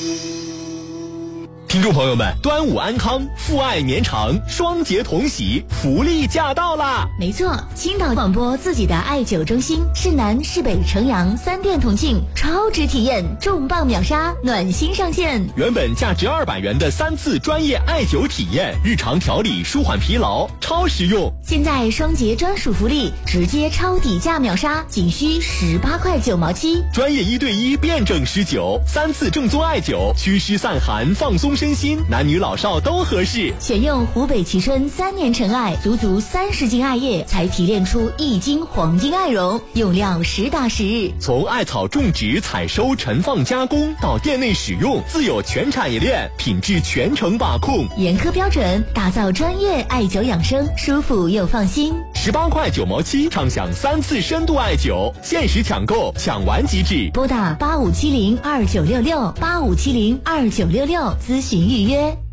听众朋友们，端午安康，父爱绵长，双节同喜，福利驾到啦！ 没错，青岛广播自己的艾灸中心，市南、市北、城阳3店同庆，超值体验，重磅秒杀，暖心上线。 原本价值200元的3次专业艾灸体验，日常调理舒缓疲劳，超实用。 现在双节专属福利，直接超底价秒杀，仅需18块9毛7。 专业1对1辩证施灸，3次正宗艾灸，祛湿散寒，放松身心，男女老少都合适。 选用湖北蕲春3年陈艾，足30斤艾叶才提炼出1斤黄金艾绒，用料实打实。 从艾草种植、采收、陈放、加工到店内使用，自有全产业链，品质全程把控， 严苛标准，打造专业艾灸养生，舒服又放心。 18块9毛7，畅享3次深度艾灸，限时抢购，抢完即止。 拨打85702966，85702966咨询预约。